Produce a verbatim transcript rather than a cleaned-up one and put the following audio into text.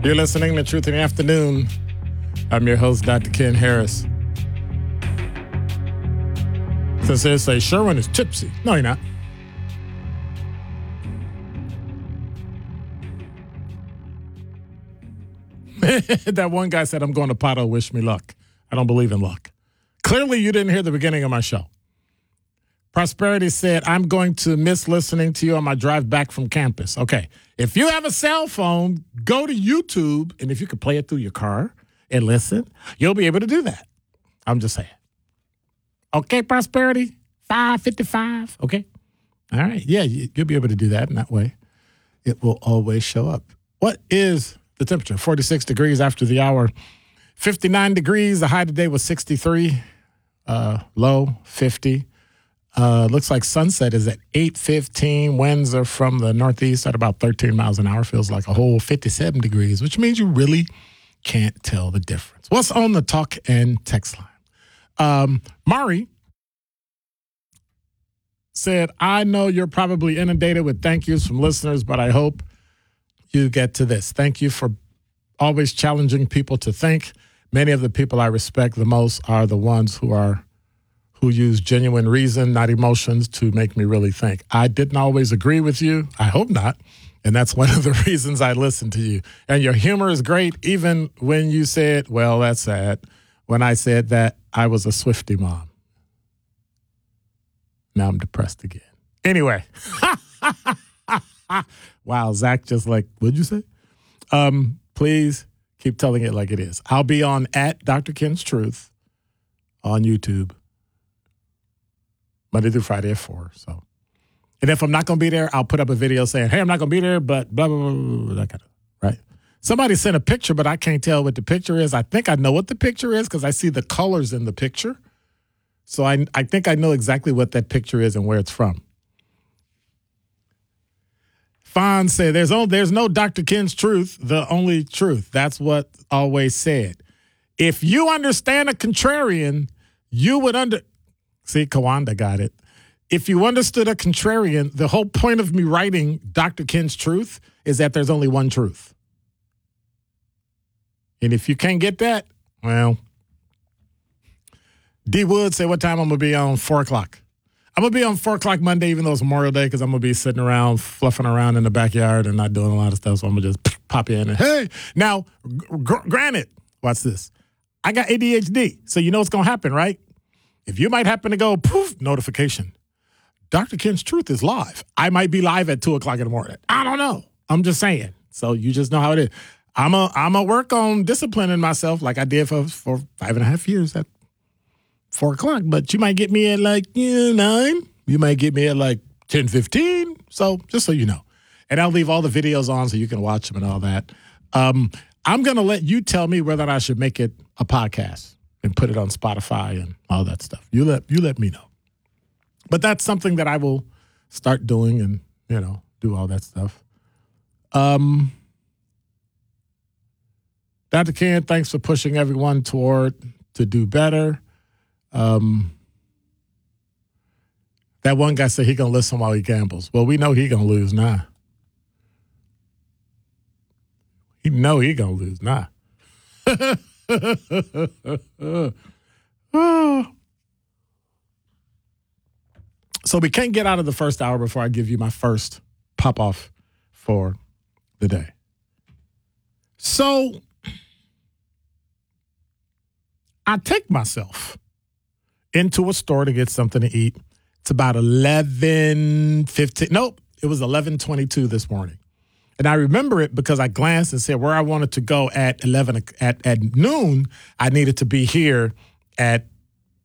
You're listening to Truth in the Afternoon. I'm your host, Doctor Ken Harris. Since they say Sherwin is tipsy. No, you're not. That one guy said, I'm going to Pato, wish me luck. I don't believe in luck. Clearly, you didn't hear the beginning of my show. Prosperity said, I'm going to miss listening to you on my drive back from campus. Okay, if you have a cell phone, go to YouTube, and if you could play it through your car and listen, you'll be able to do that. I'm just saying. Okay, Prosperity, five fifty-five, okay? All right, yeah, you'll be able to do that, and that way it will always show up. What is the temperature? forty-six degrees after the hour, fifty-nine degrees. The high today was sixty-three, uh, low fifty. Uh, looks like sunset is at eight fifteen. Winds are from the northeast at about thirteen miles an hour. Feels like a whole fifty-seven degrees, which means you really can't tell the difference. What's on the talk and text line? Um, Mari said, I know you're probably inundated with thank yous from listeners, but I hope you get to this. Thank you for always challenging people to think. Many of the people I respect the most are the ones who are who use genuine reason, not emotions, to make me really think. I didn't always agree with you. I hope not. And that's one of the reasons I listen to you. And your humor is great, even when you said, well, that's sad. When I said that I was a Swiftie mom. Now I'm depressed again. Anyway. Wow, Zach just like, what'd you say? Um, please keep telling it like it is. I'll be on at Doctor Ken's Truth on YouTube Monday through Friday at four. So, and if I'm not going to be there, I'll put up a video saying, hey, I'm not going to be there, but blah, blah, blah, blah, that kind of, right? Somebody sent a picture, but I can't tell what the picture is. I think I know what the picture is because I see the colors in the picture. So I, I think I know exactly what that picture is and where it's from. Fawn said, there's, only, there's no Doctor Ken's Truth, the only truth. That's what always said. If you understand a contrarian, you would under... See, Kawanda got it. If you understood a contrarian, the whole point of me writing Doctor Ken's Truth is that there's only one truth. And if you can't get that, well, D. Wood said, what time I'm going to be on? four o'clock. I'm going to be on four o'clock Monday, even though it's Memorial Day, because I'm going to be sitting around, fluffing around in the backyard and not doing a lot of stuff. So I'm going to just pop in and, hey. Now, gr- granted, watch this. I got A D H D, so you know what's going to happen, right? If you might happen to go, poof, notification. Doctor Ken's Truth is live. I might be live at two o'clock in the morning. I don't know. I'm just saying. So you just know how it is. I'm a, I'm a work on disciplining myself like I did for, for five and a half years at four o'clock. But you might get me at like you know, nine. You might get me at like ten fifteen. So just so you know. And I'll leave all the videos on so you can watch them and all that. Um, I'm going to let you tell me whether or not I should make it a podcast and put it on Spotify and all that stuff. You let you let me know. But that's something that I will start doing and, you know, do all that stuff. Um, Doctor Ken, thanks for pushing everyone toward to do better. Um, that one guy said he going to listen while he gambles. Well, we know he going to lose now. He know he going to lose now. Oh. So we can't get out of the first hour before I give you my first pop-off for the day. So I take myself into a store to get something to eat. It's about eleven fifteen. Nope, it was eleven twenty-two this morning. And I remember it because I glanced and said where I wanted to go at eleven at, at noon, I needed to be here at